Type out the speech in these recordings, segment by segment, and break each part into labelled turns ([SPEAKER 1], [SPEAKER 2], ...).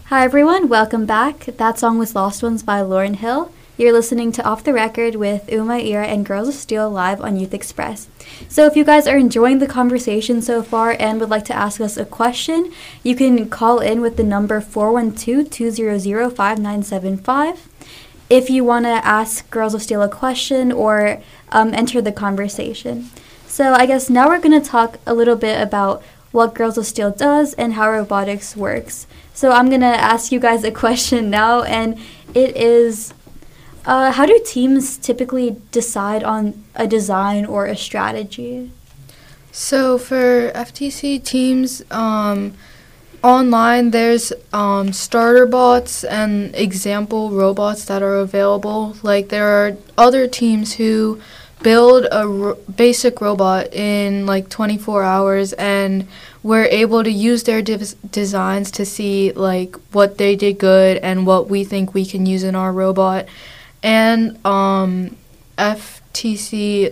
[SPEAKER 1] Hi everyone, welcome back. That song was Lost Ones by Lauryn Hill. You're listening to Off the Record with Uma, Ira, and Girls of Steel live on Youth Express. So if you guys are enjoying the conversation so far and would like to ask us a question, you can call in with the number 412-200-5975. If you want to ask Girls of Steel a question or enter the conversation. So I guess now we're going to talk a little bit about what Girls of Steel does and how robotics works. So I'm going to ask you guys a question now, and it is, how do teams typically decide on a design or a strategy?
[SPEAKER 2] So for FTC teams, online there's starter bots and example robots that are available. Like there are other teams who build a basic robot in like 24 hours, and we're able to use their designs to see like what they did good and what we think we can use in our robot. And FTC,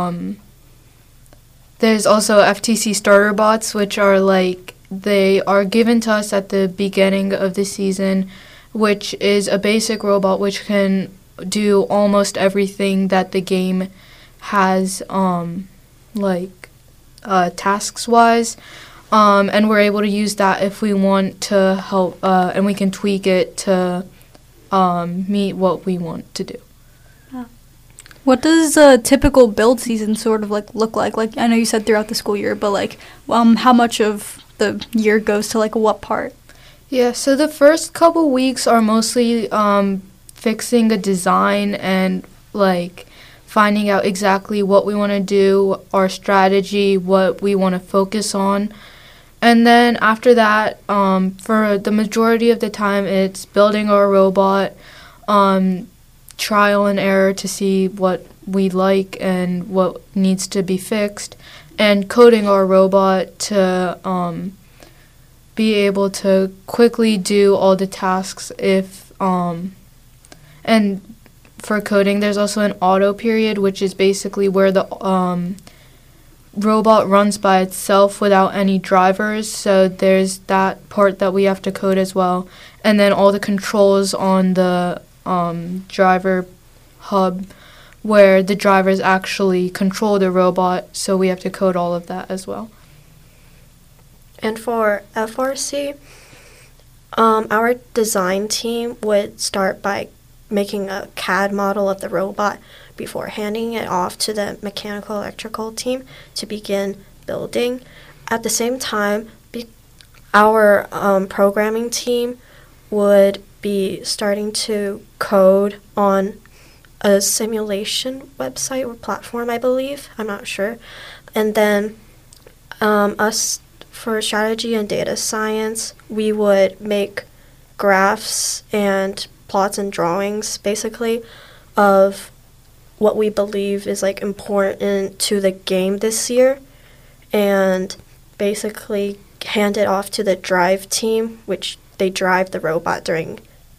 [SPEAKER 2] there's also FTC starter bots, which are like, they are given to us at the beginning of the season, which is a basic robot which can do almost everything that the game has, tasks-wise. And we're able to use that if we want to help, and we can tweak it to meet what we want to do.
[SPEAKER 3] What does a typical build season sort of like look like? Like, I know you said throughout the school year, but like, how much of the year goes to like what part?
[SPEAKER 2] Yeah, so the first couple weeks are mostly fixing a design and like finding out exactly what we want to do, our strategy, what we want to focus on. And then after that, for the majority of the time, it's building our robot, trial and error to see what we like and what needs to be fixed, and coding our robot to be able to quickly do all the tasks and for coding, there's also an auto period, which is basically where the robot runs by itself without any drivers. So there's that part that we have to code as well. And then all the controls on the driver hub, where the drivers actually control the robot. So we have to code all of that as well.
[SPEAKER 4] And for FRC, our design team would start by making a CAD model of the robot before handing it off to the mechanical electrical team to begin building. At the same time, our programming team would be starting to code on a simulation website or platform, I believe. I'm not sure. And then us, for strategy and data science, we would make graphs and plots and drawings, basically, of what we believe is like important to the game this year, and basically hand it off to the drive team, which they drive the robot during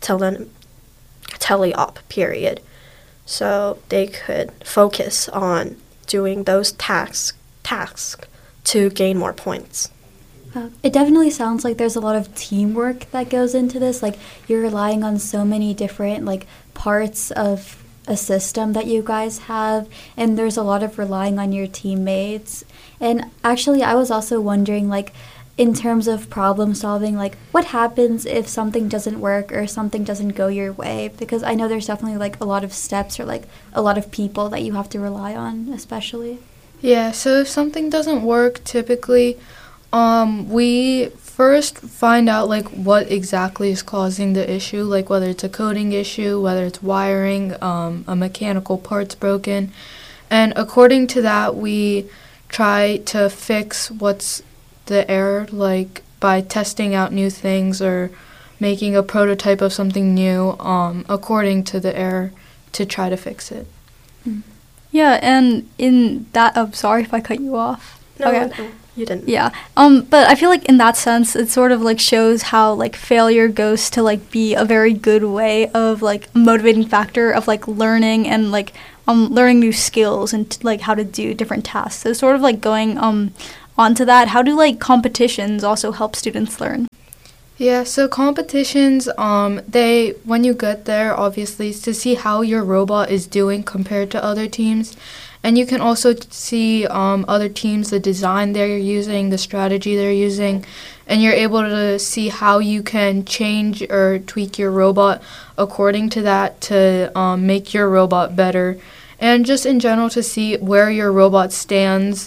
[SPEAKER 4] teleop period, so they could focus on doing those tasks to gain more points.
[SPEAKER 1] It definitely sounds like there's a lot of teamwork that goes into this. Like, you're relying on so many different, like, parts of a system that you guys have, and there's a lot of relying on your teammates. And actually, I was also wondering, like, in terms of problem solving, like, what happens if something doesn't work or something doesn't go your way? Because I know there's definitely, like, a lot of steps or, like, a lot of people that you have to rely on, especially.
[SPEAKER 2] Yeah, so if something doesn't work, typically we first find out like what exactly is causing the issue, like whether it's a coding issue, whether it's wiring, a mechanical part's broken, and according to that we try to fix what's the error, like by testing out new things or making a prototype of something new according to the error to try to fix it.
[SPEAKER 3] Yeah, and in that, sorry if I cut you off.
[SPEAKER 4] No,
[SPEAKER 3] okay.
[SPEAKER 4] No. You didn't.
[SPEAKER 3] Yeah. But I feel like in that sense, it sort of like shows how like failure goes to like be a very good way of like a motivating factor of like learning and like learning new skills and like how to do different tasks. So sort of like going onto that, how do like competitions also help students learn?
[SPEAKER 2] Yeah, so competitions, they, when you get there, obviously, it's to see how your robot is doing compared to other teams. And you can also see other teams, the design they're using, the strategy they're using, and you're able to see how you can change or tweak your robot according to that to make your robot better. And just in general to see where your robot stands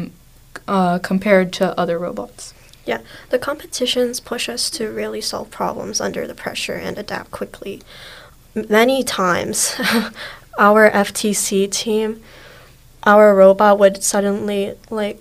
[SPEAKER 2] compared to other robots.
[SPEAKER 4] Yeah, the competitions push us to really solve problems under the pressure and adapt quickly. Many times, our FTC team, our robot would suddenly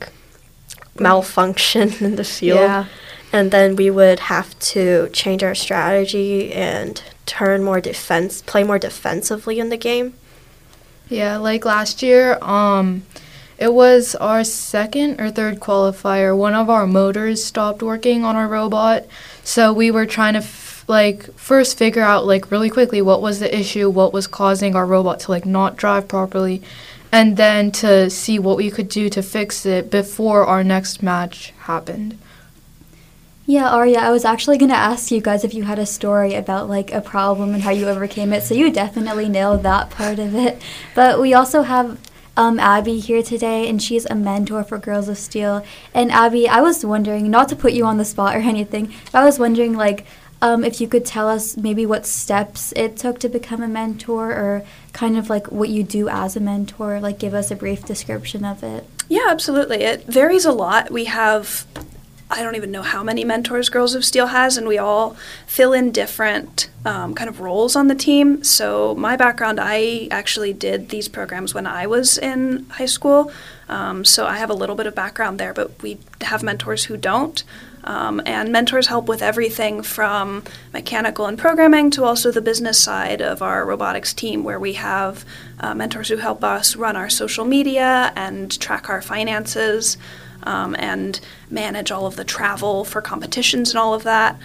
[SPEAKER 4] malfunction in the field.
[SPEAKER 2] Yeah.
[SPEAKER 4] And then we would have to change our strategy and play more defensively in the game.
[SPEAKER 2] Yeah, like last year, it was our second or third qualifier. One of our motors stopped working on our robot, so we were trying to first figure out really quickly what was the issue, what was causing our robot to not drive properly, and then to see what we could do to fix it before our next match happened.
[SPEAKER 1] Yeah, Arya, I was actually going to ask you guys if you had a story about a problem and how you overcame it, so you definitely nailed that part of it. But we also have Abby here today, and she's a mentor for Girls of Steel. And Abby, I was wondering, not to put you on the spot or anything, but I was wondering if you could tell us maybe what steps it took to become a mentor, or kind of what you do as a mentor, give us a brief description of it.
[SPEAKER 5] Yeah, absolutely. It varies a lot. We have, I don't even know how many mentors Girls of Steel has, and we all fill in different kind of roles on the team. So my background, I actually did these programs when I was in high school, so I have a little bit of background there, but we have mentors who don't. And mentors help with everything from mechanical and programming to also the business side of our robotics team, where we have mentors who help us run our social media and track our finances and manage all of the travel for competitions and all of that.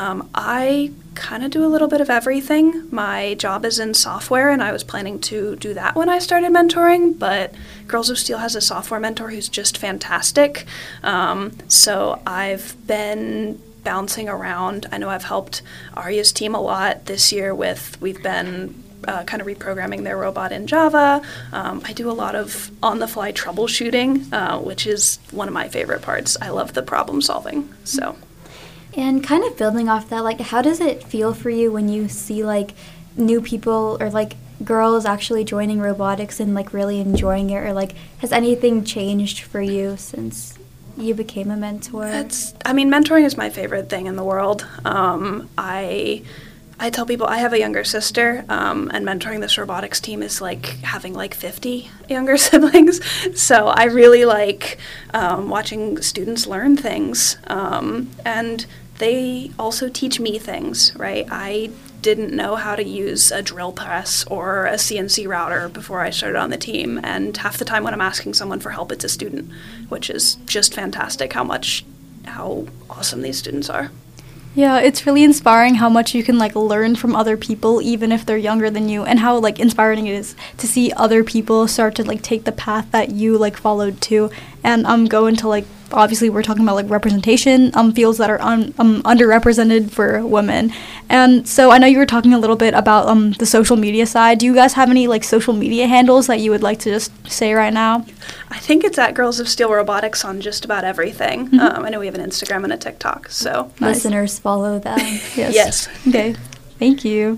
[SPEAKER 5] I kind of do a little bit of everything. My job is in software, and I was planning to do that when I started mentoring, but Girls of Steel has a software mentor who's just fantastic. So I've been bouncing around. I know I've helped Arya's team a lot this year we've been kind of reprogramming their robot in Java. I do a lot of on-the-fly troubleshooting, which is one of my favorite parts. I love the problem solving, so...
[SPEAKER 1] And kind of building off that, how does it feel for you when you see, new people or, girls actually joining robotics and, really enjoying it? Or, has anything changed for you since you became a mentor?
[SPEAKER 5] Mentoring is my favorite thing in the world. I tell people I have a younger sister, and mentoring this robotics team is like having 50 younger siblings. So I really like watching students learn things, and they also teach me things, right? I didn't know how to use a drill press or a CNC router before I started on the team, and half the time when I'm asking someone for help, it's a student, which is just fantastic how awesome these students are.
[SPEAKER 3] Yeah, it's really inspiring how much you can learn from other people, even if they're younger than you, and how inspiring it is to see other people start to take the path that you followed too, and go into obviously we're talking about representation, fields that are underrepresented for women. And so I know you were talking a little bit about the social media side. Do you guys have any social media handles that you would like to just say right now?
[SPEAKER 5] I think it's at Girls of Steel Robotics on just about everything. I know we have an Instagram and a TikTok, so
[SPEAKER 1] listeners follow them.
[SPEAKER 5] Yes.
[SPEAKER 3] Okay. Thank you.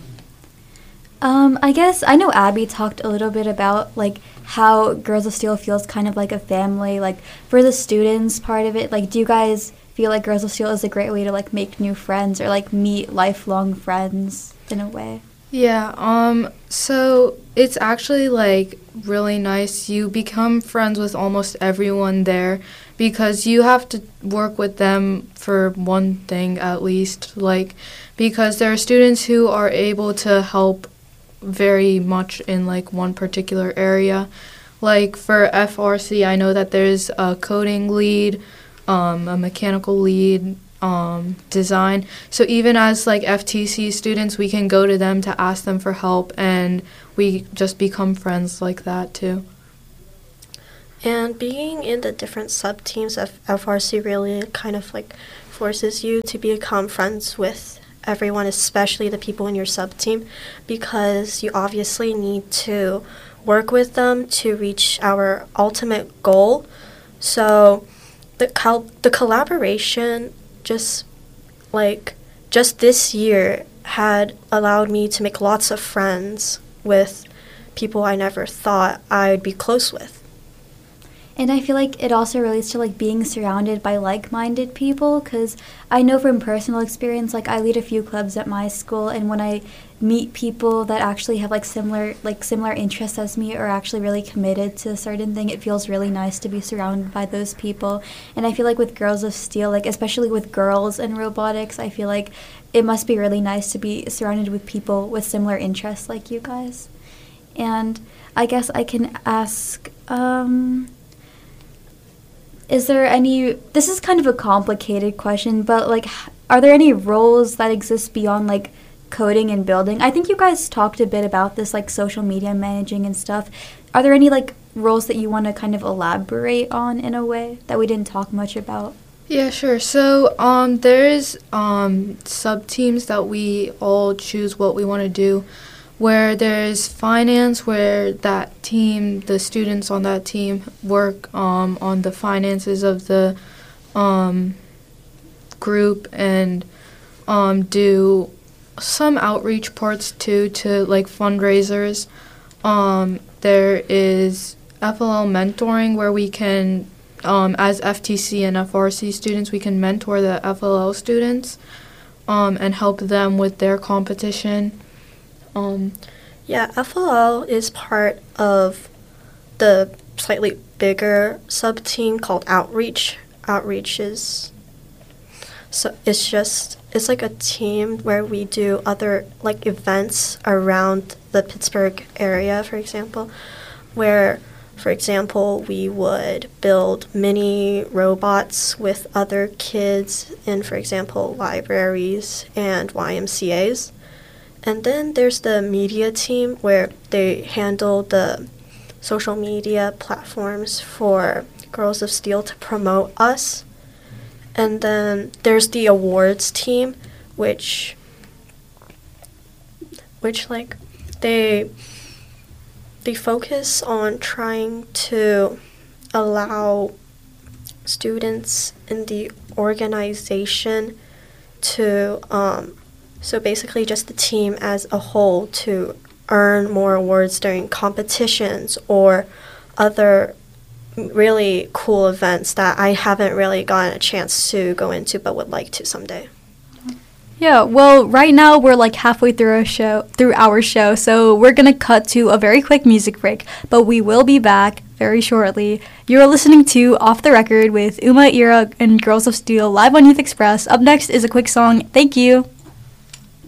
[SPEAKER 1] I guess I know Abby talked a little bit about how Girls of Steel feels kind of like a family. For the students part of it, do you guys feel like Girls of Steel is a great way to make new friends or meet lifelong friends in a way?
[SPEAKER 2] Yeah, so it's actually really nice. You become friends with almost everyone there because you have to work with them for one thing at least, because there are students who are able to help very much in one particular area. For FRC, I know that there's a coding lead, a mechanical lead, design. So even as FTC students, we can go to them to ask them for help, and we just become friends like that too.
[SPEAKER 4] And being in the different sub-teams of FRC really kind of forces you to become friends with everyone, especially the people in your sub-team, because you obviously need to work with them to reach our ultimate goal. So the collaboration just this year had allowed me to make lots of friends with people I never thought I'd be close with.
[SPEAKER 1] And I feel like it also relates to like being surrounded by like-minded people, because I know from personal experience, like I lead a few clubs at my school, and when I meet people that actually have like similar interests as me or actually really committed to a certain thing, it feels really nice to be surrounded by those people. And I feel like with Girls of Steel, like especially with girls in robotics, I feel like it must be really nice to be surrounded with people with similar interests like you guys. And I guess I can ask, is there any, this is kind of a complicated question, but like, are there any roles that exist beyond like coding and building? I think you guys talked a bit about this, like social media managing and stuff. Are there any like roles that you want to kind of elaborate on in a way that we didn't talk much about?
[SPEAKER 2] Yeah, sure. So there's sub-teams that we all choose what we want to do, where there's finance, where that team, the students on that team work on the finances of the group and do some outreach parts too to like fundraisers. There is FLL mentoring, where we can, as FTC and FRC students, we can mentor the FLL students and help them with their competition.
[SPEAKER 4] FLL is part of the slightly bigger sub-team called Outreach. Outreach is, so it's like a team where we do other like events around the Pittsburgh area, for example, where, for example, we would build mini robots with other kids in, for example, libraries and YMCAs. And then there's the media team, where they handle the social media platforms for Girls of Steel to promote us. And then there's the awards team, which like they focus on trying to allow students in the organization to so basically just the team as a whole to earn more awards during competitions or other really cool events that I haven't really gotten a chance to go into but would like to someday.
[SPEAKER 3] Yeah, well, right now we're like halfway through our show, so we're going to cut to a very quick music break, but we will be back very shortly. You're listening to Off the Record with Uma, Ira, and Girls of Steel live on Youth Express. Up next is a quick song. Thank you.